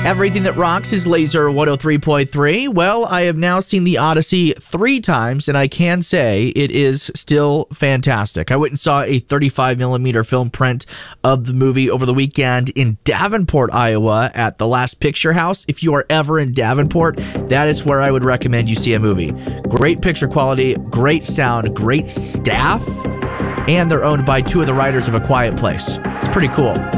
Everything that rocks is Laser 103.3. Well, I have now seen The Odyssey 3 times, and I can say it is still fantastic. I went and saw a 35mm film print of the movie over the weekend in Davenport, Iowa at the Last Picture House. If you are ever in Davenport, that is where I would recommend you see a movie. Great picture quality, great sound, great staff, and they're owned by two of the writers of A Quiet Place. It's pretty cool.